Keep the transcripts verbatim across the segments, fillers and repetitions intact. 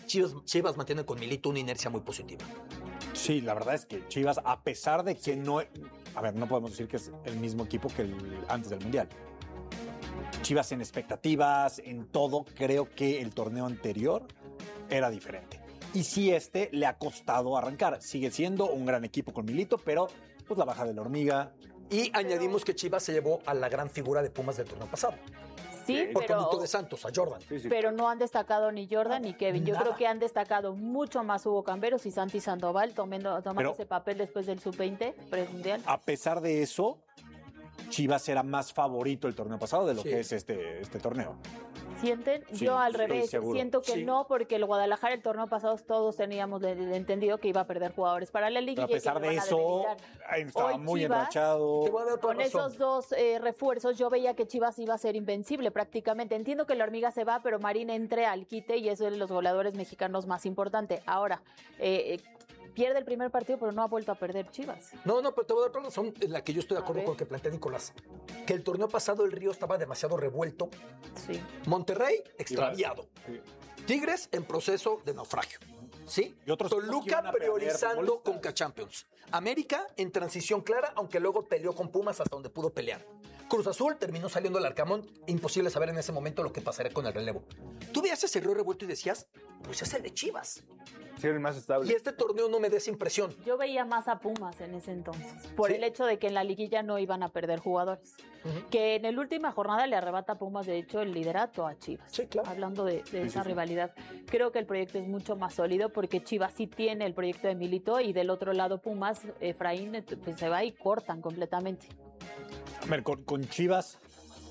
Chivas, Chivas mantiene con Milito una inercia muy positiva. Sí, la verdad es que Chivas, a pesar de que no... A ver, no podemos decir que es el mismo equipo que el, antes del Mundial. Chivas en expectativas, en todo, creo que el torneo anterior era diferente. Y sí, este le ha costado arrancar. Sigue siendo un gran equipo con Milito, pero pues la baja de la hormiga. Y pero... añadimos que Chivas se llevó a la gran figura de Pumas del torneo pasado. Sí, por pero, conducto de Santos, a Jordan. Sí, sí. Pero no han destacado ni Jordan ni Kevin. Yo Nada. creo que han destacado mucho más Hugo Camberos y Santi Sandoval tomando, tomando pero, ese papel después del sub veinte premundial. A pesar de eso, Chivas era más favorito el torneo pasado de lo sí. que es este, este torneo. ¿Sienten? Sí, Yo al revés, seguro. siento que sí. no, porque el Guadalajara el torneo pasado todos teníamos de, de entendido que iba a perder jugadores para la liga. Pero a pesar de eso, estaba Hoy muy Chivas, enrachado. Te voy a dar con razón. esos dos eh, refuerzos, yo veía que Chivas iba a ser invencible prácticamente. Entiendo que la hormiga se va, pero Marín entre al quite y eso es de los goleadores mexicanos más importante. Ahora, eh, pierde el primer partido, pero no ha vuelto a perder Chivas. No, no, pero te voy a dar razón en la que yo estoy de A acuerdo ver. con lo que plantea Nicolás. Que el torneo pasado el Río estaba demasiado revuelto. Sí. Monterrey, extraviado. Sí. Tigres en proceso de naufragio. ¿Sí? Y otros equipos que Toluca iban a perder priorizando futbolistas. Conca Champions. América en transición clara, aunque luego peleó con Pumas hasta donde pudo pelear. Cruz Azul terminó saliendo al Arcamón. Imposible saber en ese momento lo que pasaría con el relevo. Tú veías ese Río revuelto y decías, pues es el de Chivas. Sí, el más estable. Y este torneo no me da esa impresión. Yo veía más a Pumas en ese entonces, por Sí. el hecho de que en la liguilla no iban a perder jugadores. Uh-huh. Que en la última jornada le arrebata a Pumas, de hecho, el liderato a Chivas. Sí, claro. Hablando de, de Sí, esa sí, sí. rivalidad. Creo que el proyecto es mucho más sólido porque Chivas sí tiene el proyecto de Milito y del otro lado Pumas, Efraín, pues se va y cortan completamente. A ver, con, con Chivas,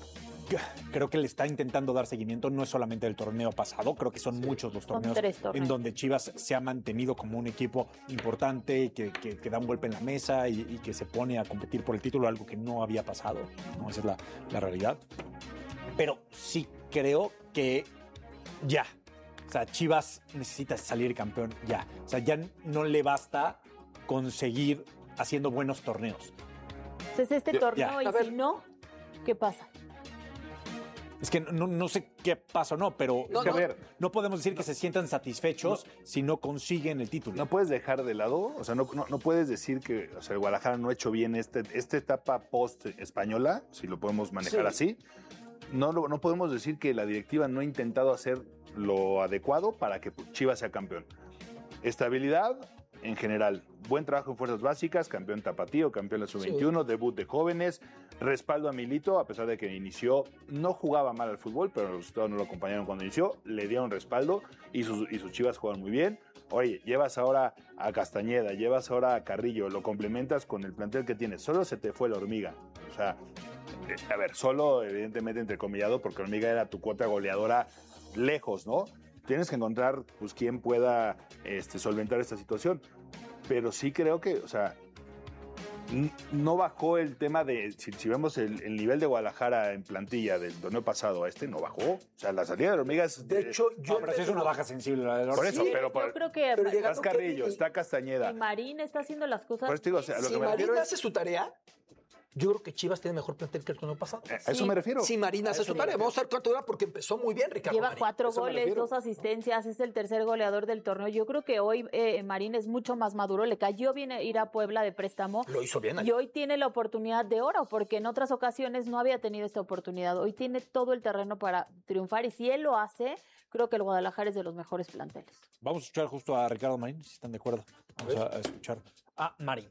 creo que le está intentando dar seguimiento, no es solamente el torneo pasado, creo que son sí. muchos los torneos, tres torneos en donde Chivas se ha mantenido como un equipo importante, que, que, que da un golpe en la mesa y, y que se pone a competir por el título, algo que no había pasado, ¿no? Esa es la, la realidad. Pero sí creo que ya, o sea, Chivas necesita salir campeón ya, o sea, ya no le basta conseguir haciendo buenos torneos. Entonces este Yo, torneo, ya. y si no, ¿qué pasa? Es que no, no sé qué pasa o no, pero No, es que, no. a ver, no podemos decir que se sientan satisfechos No. si no consiguen el título. No puedes dejar de lado, o sea, no, no, no puedes decir que o sea, el Guadalajara no ha hecho bien este, esta etapa post-española, si lo podemos manejar Sí. así. No, lo- no podemos decir que la directiva no ha intentado hacer lo adecuado para que Chivas sea campeón. Estabilidad en general, buen trabajo en fuerzas básicas, campeón tapatío, campeón de la sub veintiuno, sí. Debut de jóvenes, respaldo a Milito, a pesar de que inició, no jugaba mal al fútbol, pero los resultados no lo acompañaron cuando inició, le dieron respaldo y sus, y sus Chivas juegan muy bien. Oye, llevas ahora a Castañeda, llevas ahora a Carrillo, lo complementas con el plantel que tienes, solo se te fue la hormiga, o sea, eh, a ver, solo evidentemente entrecomillado porque la hormiga era tu cuota goleadora lejos, ¿no? Tienes que encontrar, pues, quién pueda este, solventar esta situación. Pero sí creo que, o sea, n- no bajó el tema de, si, si vemos el, el nivel de Guadalajara en plantilla del torneo pasado a este, no bajó. O sea, la salida de la hormiga es... De hecho, yo... No, pero sí es una baja sensible la de los Por eso, Sí, pero... yo por- creo que pero llega- Está Carrillo, y- está Castañeda. y Marín está haciendo las cosas. Por eso te digo, o sea, a lo Si que me refiero Marina es... hace su tarea, yo creo que Chivas tiene mejor plantel que el torneo pasado. A eso Sí. me refiero. Si Marina A hace eso su me tarea, refiero. vamos a ver cuánto dura porque empezó muy bien Ricardo Lleva Marín. cuatro eso me goles, refiero. dos asistencias, es el tercer goleador del torneo. Yo creo que hoy eh, Marín es mucho más maduro, le cayó bien ir a Puebla de préstamo. Lo hizo bien. Y hoy tiene la oportunidad de oro, porque en otras ocasiones no había tenido esta oportunidad. Hoy tiene todo el terreno para triunfar y si él lo hace, creo que el Guadalajara es de los mejores planteles. Vamos a escuchar justo a Ricardo Marín, si están de acuerdo. Vamos a, a escuchar a Marín.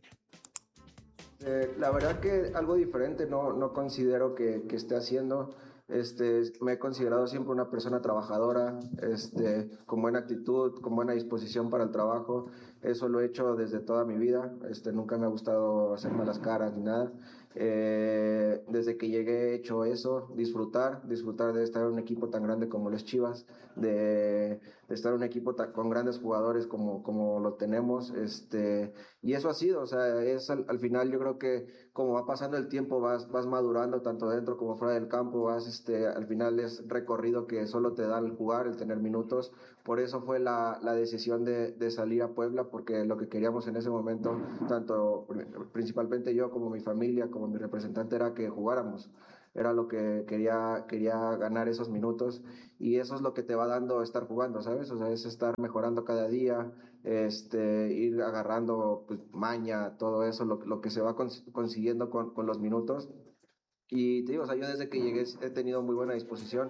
Eh, la verdad que algo diferente no, no considero que, que esté haciendo. Este, me he considerado siempre una persona trabajadora, este, con buena actitud, con buena disposición para el trabajo. Eso lo he hecho desde toda mi vida. Este, nunca me ha gustado hacer malas caras ni nada. Eh, desde que llegué he hecho eso, disfrutar, disfrutar de estar en un equipo tan grande como los Chivas, de, de estar en un equipo ta- con grandes jugadores como, como lo tenemos. Este, y eso ha sido, o sea, es al, al final yo creo que como va pasando el tiempo vas, vas madurando tanto dentro como fuera del campo, vas Este, al final es recorrido que solo te da el jugar, el tener minutos. Por eso fue la, la decisión de, de salir a Puebla, porque lo que queríamos en ese momento, tanto principalmente yo como mi familia, como mi representante, era que jugáramos. era lo que quería, quería ganar esos minutos, y eso es lo que te va dando estar jugando, ¿sabes? O sea, es estar mejorando cada día, este, ir agarrando pues, maña, todo eso, lo, lo que se va cons- consiguiendo con, con los minutos. Y te digo, o sea, yo desde que llegué he tenido muy buena disposición.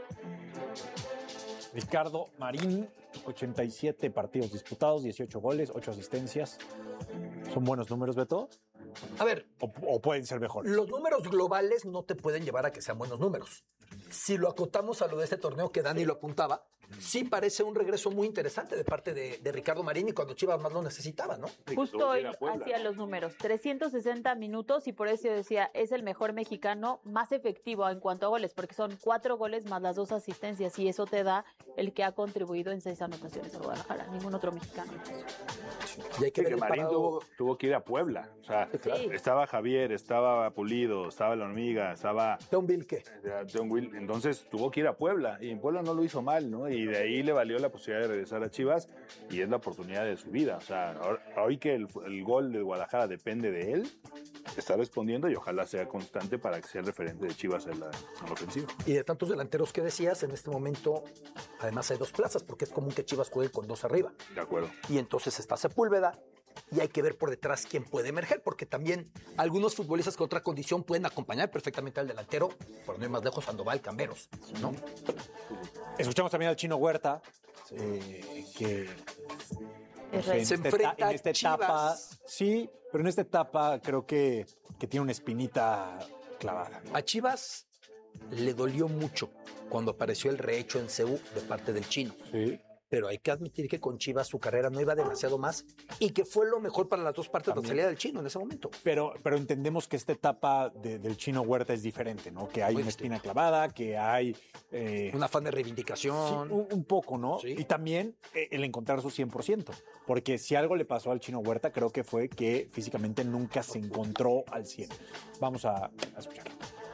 Ricardo Marín, ochenta y siete partidos disputados, dieciocho goles, ocho asistencias. ¿Son buenos números, Beto? A ver, ¿O, o pueden ser mejores? los números globales no te pueden llevar a que sean buenos números. Si lo acotamos a lo de este torneo que Dani lo apuntaba, sí parece un regreso muy interesante de parte de, de Ricardo Marín, y cuando Chivas más lo necesitaba, ¿no? Justo hoy hacía los números, trescientos sesenta minutos, y por eso yo decía, es el mejor mexicano más efectivo en cuanto a goles, porque son cuatro goles más las dos asistencias, y eso te da el que ha contribuido en seis anotaciones a Guadalajara. Ningún otro mexicano. Y hay que Sí, ver que el Marín parado. tuvo, tuvo que ir a Puebla. O sea, Sí. estaba Javier, estaba Pulido, estaba La Hormiga, estaba Tom Vilke. eh, John Will. Entonces tuvo que ir a Puebla, y en Puebla no lo hizo mal, ¿no? Y de ahí le valió la posibilidad de regresar a Chivas, y es la oportunidad de su vida. O sea, ahora- hoy que el, el gol de Guadalajara depende de él, está respondiendo, y ojalá sea constante para que sea el referente de Chivas en la, en la ofensiva. Y de tantos delanteros que decías, en este momento, además hay dos plazas, porque es común que Chivas juegue con dos arriba. De acuerdo. Y entonces está Sepúlveda, y hay que ver por detrás quién puede emerger, porque también algunos futbolistas con otra condición pueden acompañar perfectamente al delantero, por no ir más lejos, Sandoval, Camberos, ¿no? Escuchamos también al Chino Huerta, eh, que Es no rey. en Se esta enfrenta eta- en a esta Chivas. etapa, sí, pero en esta etapa creo que, que tiene una espinita clavada. A Chivas le dolió mucho cuando apareció el rehecho en C U de parte del Chino. Sí. Pero hay que admitir que con Chivas su carrera no iba demasiado más, y que fue lo mejor para las dos partes de la También. salida del Chino en ese momento. Pero, pero entendemos que esta etapa de- del Chino Huerta es diferente, ¿no? Que hay Muy una distinta. espina clavada, que hay eh, Un afán de sí, reivindicación. un, un poco, ¿no? Sí. Y también eh, el encontrar su cien por ciento. Porque si algo le pasó al Chino Huerta, creo que fue que físicamente nunca se encontró al cien. Vamos a, a escuchar.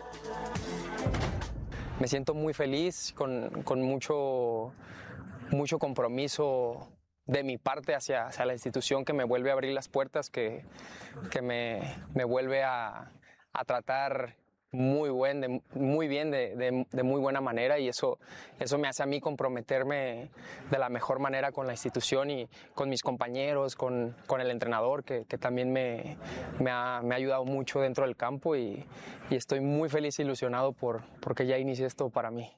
Me siento muy feliz, con, con mucho, mucho compromiso de mi parte hacia, hacia la institución, que me vuelve a abrir las puertas, que, que me, me vuelve a, a tratar muy, buen, de, muy bien, de, de, de muy buena manera, y eso, eso me hace a mí comprometerme de la mejor manera con la institución y con mis compañeros, con, con el entrenador, que, que también me, me, ha, me ha ayudado mucho dentro del campo, y, y estoy muy feliz e ilusionado por, porque ya inicié esto para mí.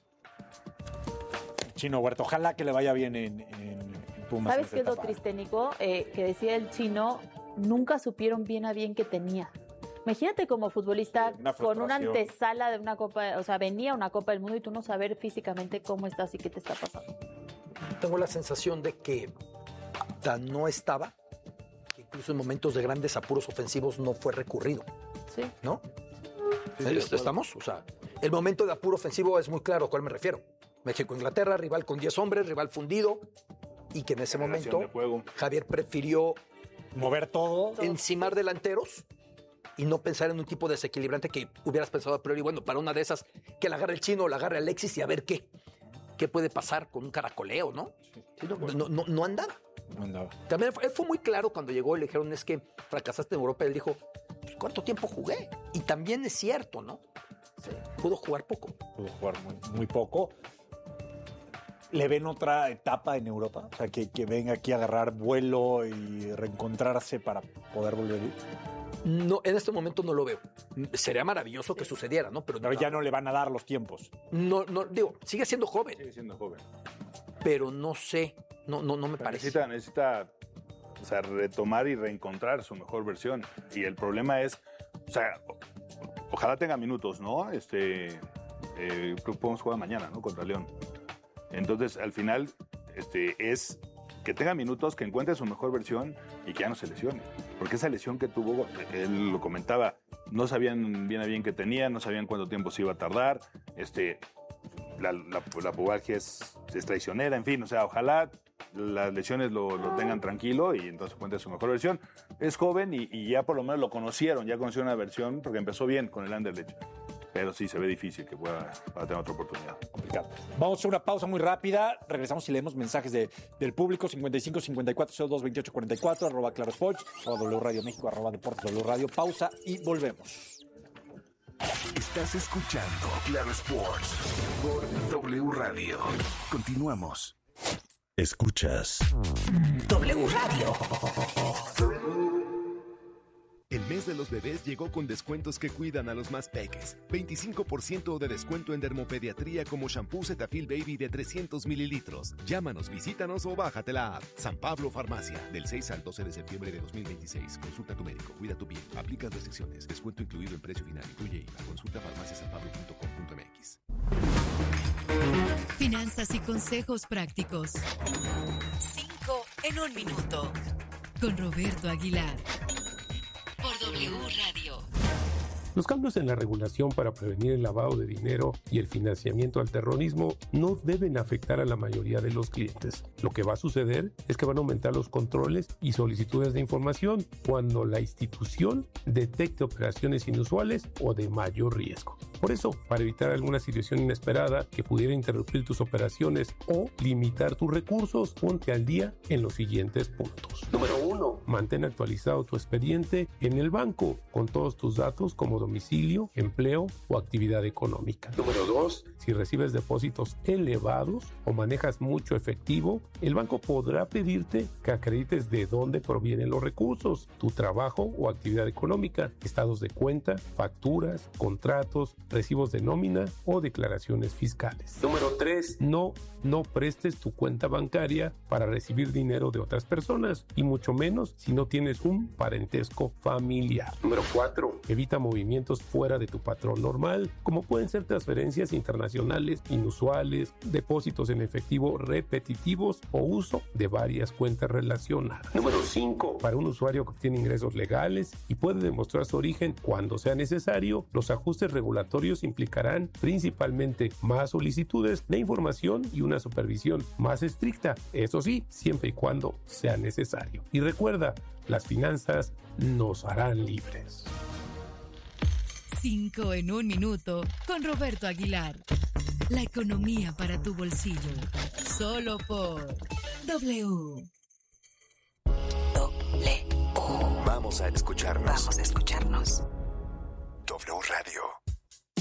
Chino Huerta, ojalá que le vaya bien en, en, en Pumas. ¿Sabes en qué es esta lo etapa. triste, Nico? Eh, que decía el Chino, nunca supieron bien a bien qué tenía. Imagínate como futbolista Una con una frustración. antesala de una Copa, o sea, venía una Copa del Mundo y tú no saber físicamente cómo estás y qué te está pasando. Tengo la sensación de que tan no estaba, que incluso en momentos de grandes apuros ofensivos no fue recurrido, Sí. ¿no? Sí, de acuerdo. ¿Estamos? O sea, el momento de apuro ofensivo es muy claro a cuál me refiero. México-Inglaterra, rival con diez hombres, rival fundido, y que en ese Generación momento de juego. Javier prefirió Mover todo. encimar delanteros y no pensar en un tipo desequilibrante que hubieras pensado a priori, bueno, para una de esas, que la agarre el Chino o la agarre Alexis y a ver qué, qué puede pasar con un caracoleo, ¿no? Sí, no, no, no, no andaba. Andaba. También fue, él fue muy claro cuando llegó y le dijeron, es que fracasaste en Europa. Él dijo, pues, ¿cuánto tiempo jugué? Y también es cierto, ¿no? Pudo jugar poco. Pudo jugar muy, muy poco. ¿Le ven otra etapa en Europa? O sea, que, que venga aquí a agarrar vuelo y reencontrarse para poder volver a ir. No, en este momento no lo veo. Sería maravilloso que sucediera, ¿no? Pero, Pero ya no le van a dar los tiempos. no, no, digo, sigue siendo joven, Sigue siendo joven. pero no sé, no, no, no me parece. Necesita, necesita o sea, retomar y reencontrar su mejor versión. Y el problema es, o sea, o- ojalá tenga minutos, ¿no? Este, eh, creo que podemos jugar mañana, ¿no? Contra León. Entonces, al final, este, es que tenga minutos, que encuentre su mejor versión y que ya no se lesione. Porque esa lesión que tuvo, él lo comentaba, no sabían bien a bien qué tenía, no sabían cuánto tiempo se iba a tardar, este, la, la, la pubalgia es, es traicionera, en fin, o sea, ojalá las lesiones lo, lo tengan tranquilo y entonces encuentre su mejor versión. Es joven y, y ya por lo menos lo conocieron, ya conocieron una versión porque empezó bien con el Anderlecht. Pero sí se ve difícil que pueda, pueda tener otra oportunidad. Complicado. Vamos a hacer una pausa muy rápida. Regresamos y leemos mensajes de, del público. cincuenta y cinco, cincuenta y cuatro, cero dos, veintiocho, cuarenta y cuatro, arroba Claro Sports, arroba W Radio México, arroba Deportes W Radio. Pausa y volvemos. Estás escuchando Claro Sports por W Radio. Continuamos. Escuchas W Radio. El mes de los bebés llegó con descuentos que cuidan a los más peques. veinticinco por ciento de descuento en dermopediatría como shampoo Cetaphil Baby de trescientos mililitros. Llámanos, visítanos o bájate la app. San Pablo Farmacia. Del seis al doce de septiembre de dos mil veintiséis. Consulta a tu médico. Cuida tu piel. Aplica restricciones. Descuento incluido en precio final. Incluye I V A. Consulta farmacia san pablo punto com punto m x. Finanzas y consejos prácticos. Cinco en un minuto. Con Roberto Aguilar. Por W Radio. Los cambios en la regulación para prevenir el lavado de dinero y el financiamiento al terrorismo no deben afectar a la mayoría de los clientes. Lo que va a suceder es que van a aumentar los controles y solicitudes de información cuando la institución detecte operaciones inusuales o de mayor riesgo. Por eso, para evitar alguna situación inesperada que pudiera interrumpir tus operaciones o limitar tus recursos, ponte al día en los siguientes puntos. Número uno. Mantén actualizado tu expediente en el banco con todos tus datos como domicilio, empleo o actividad económica. Número dos. Si recibes depósitos elevados o manejas mucho efectivo, el banco podrá pedirte que acredites de dónde provienen los recursos, tu trabajo o actividad económica, estados de cuenta, facturas, contratos, recibos de nómina o declaraciones fiscales. Número tres. No, no prestes tu cuenta bancaria para recibir dinero de otras personas y mucho menos si no tienes un parentesco familiar. Número cuatro. Evita movimientos fuera de tu patrón normal, como pueden ser transferencias internacionales inusuales, depósitos en efectivo repetitivos o uso de varias cuentas relacionadas. Número cinco. Para un usuario que obtiene ingresos legales y puede demostrar su origen cuando sea necesario, los ajustes regulatorios implicarán principalmente más solicitudes de información y una supervisión más estricta, eso sí, siempre y cuando sea necesario. Y recuerda, las finanzas nos harán libres. Cinco en un minuto con Roberto Aguilar. La economía para tu bolsillo. Solo por W. W. Vamos a escucharnos. Vamos a escucharnos. W